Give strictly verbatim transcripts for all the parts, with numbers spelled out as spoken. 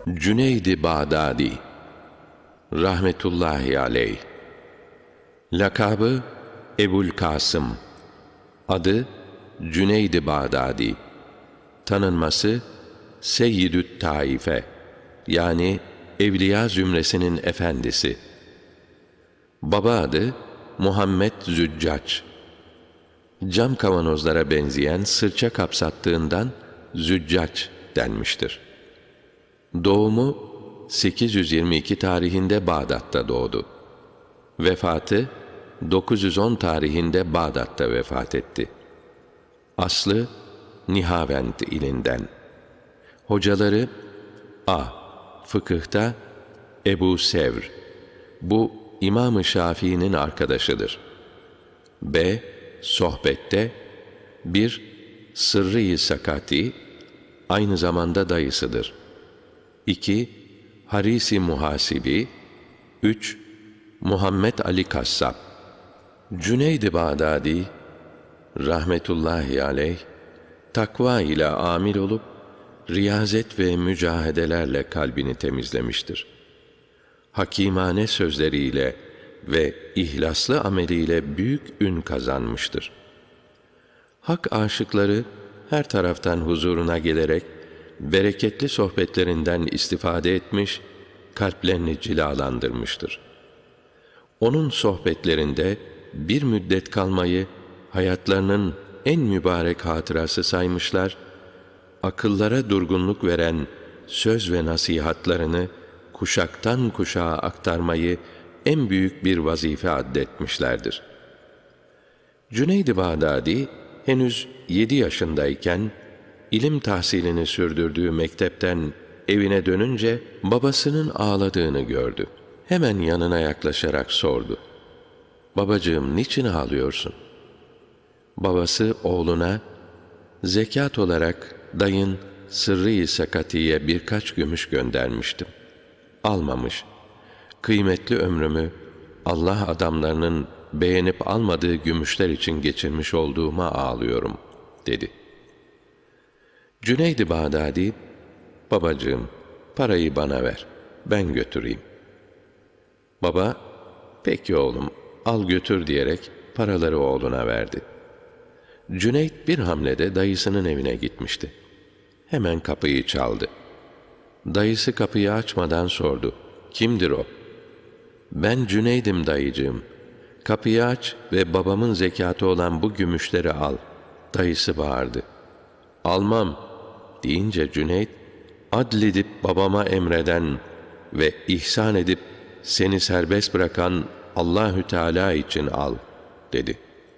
Cüneyd-i Bağdadi rahmetullahi aleyh, lakabı Ebul Kasım, adı Cüneyd-i Bağdadi, tanınması Seyyidü't Taife, yani Evliya zümresinin efendisi. Baba adı Muhammed Züccac. Cam kavanozlara benzeyen sırça kapsattığından Züccac denmiştir. Doğumu sekiz yüz yirmi iki tarihinde Bağdat'ta doğdu. Vefatı dokuz yüz on tarihinde Bağdat'ta vefat etti. Aslı Nihavend ilinden. Hocaları A. Fıkıhta Ebu Sevr. Bu İmam-ı Şafii'nin arkadaşıdır. B. Sohbette bir Sırrı-i Sakati, aynı zamanda dayısıdır. iki. Haris-i Muhasibi. üç. Muhammed Ali Kassab. Cüneyd-i Bağdadi rahmetullahi aleyh, takva ile amil olup riyazet ve mücahedelerle kalbini temizlemiştir. Hakimane sözleriyle ve ihlaslı ameliyle büyük ün kazanmıştır. Hak aşıkları her taraftan huzuruna gelerek bereketli sohbetlerinden istifade etmiş, kalplerini cilalandırmıştır. Onun sohbetlerinde bir müddet kalmayı hayatlarının en mübarek hatırası saymışlar, akıllara durgunluk veren söz ve nasihatlarını kuşaktan kuşağa aktarmayı en büyük bir vazife addetmişlerdir. Cüneyd-i Bağdadi henüz yedi yaşındayken ilim tahsilini sürdürdüğü mektepten evine dönünce babasının ağladığını gördü. Hemen yanına yaklaşarak sordu: "Babacığım, niçin ağlıyorsun?" Babası oğluna, "Zekat olarak dayın Sırrı-i Sakati'ye birkaç gümüş göndermiştim. Almamış. Kıymetli ömrümü Allah adamlarının beğenip almadığı gümüşler için geçirmiş olduğuma ağlıyorum," dedi. Cüneyd-i Bağdadi, "Babacığım, parayı bana ver, ben götüreyim." Baba, "Peki oğlum, al götür," diyerek paraları oğluna verdi. Cüneyd bir hamlede dayısının evine gitmişti. Hemen kapıyı çaldı. Dayısı kapıyı açmadan sordu: "Kimdir o?" "Ben Cüneyd'im dayıcığım. Kapıyı aç ve babamın zekatı olan bu gümüşleri al," dayısı bağırdı. "Almam," deyince Cüneyd, "Adledip babama emreden ve ihsan edip seni serbest bırakan Allahü Teala için al," dedi.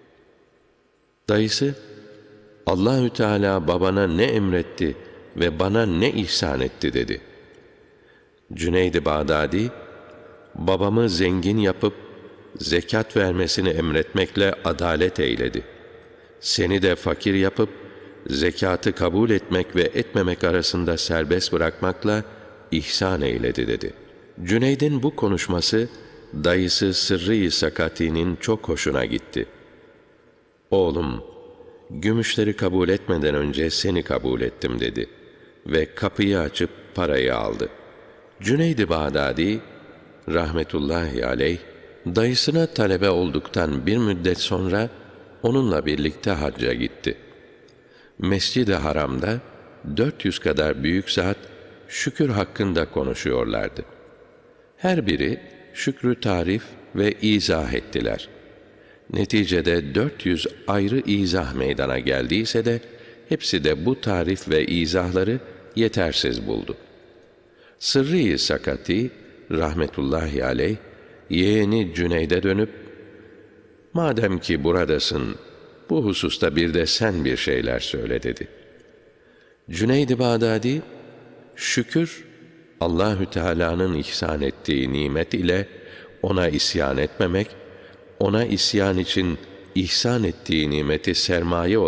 Dayısı, "Allahü Teala babana ne emretti ve bana ne ihsan etti?" dedi. Cüneyd-i Bağdadi, "Babamı zengin yapıp zekat vermesini emretmekle adalet eyledi. Seni de fakir yapıp zekatı kabul etmek ve etmemek arasında serbest bırakmakla ihsan eyledi," dedi. Cüneyd'in bu konuşması dayısı Sırrı-i Sakati'nin çok hoşuna gitti. "Oğlum, gümüşleri kabul etmeden önce seni kabul ettim," dedi ve kapıyı açıp parayı aldı. Cüneyd-i Bağdadi rahmetullahi aleyh, dayısına talebe olduktan bir müddet sonra onunla birlikte hacca gitti. Mescid-i Haram'da dört yüz kadar büyük zat şükür hakkında konuşuyorlardı. Her biri şükrü tarif ve izah ettiler. Neticede dört yüz ayrı izah meydana geldiyse de hepsi de bu tarif ve izahları yetersiz buldu. Sırrı-i Sakati rahmetullahi aleyh, yeğeni Cüneyd'e dönüp, "Madem ki buradasın, bu hususta bir de sen bir şeyler söyle," dedi. Cüneyd-i Bağdadi, "Şükür, Allahü Teala'nın ihsan ettiği nimet ile ona isyan etmemek, ona isyan için ihsan ettiği nimeti sermaye